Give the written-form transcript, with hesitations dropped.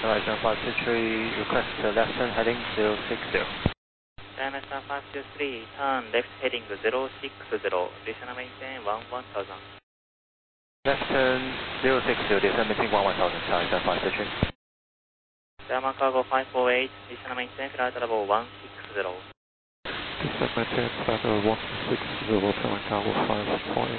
Horizon 523, request left turn heading 060. Dynastar 523, turn left heading 060, descend maintain 11,000. Left turn 060, descend maintain 11,000, Horizon 523. German Cargo 548, descend maintain flight level 160. Descend maintain flight level 160, German Cargo 548.